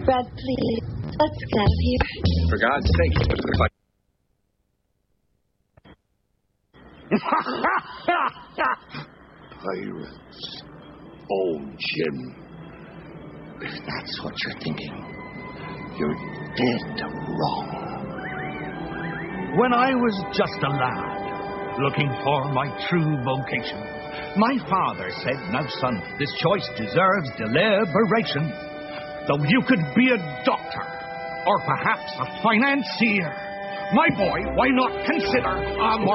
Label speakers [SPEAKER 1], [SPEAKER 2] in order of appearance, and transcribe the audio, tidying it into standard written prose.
[SPEAKER 1] Brad, please, let's get out of here.
[SPEAKER 2] For God's sake,
[SPEAKER 3] Pirates. Oh, Jim. If that's what you're thinking, you're dead wrong.
[SPEAKER 4] When I was just a lad, looking for my true vocation, my father said, "Now, son, this choice deserves deliberation. Though you could be a doctor, or perhaps a financier, my boy, why not consider a more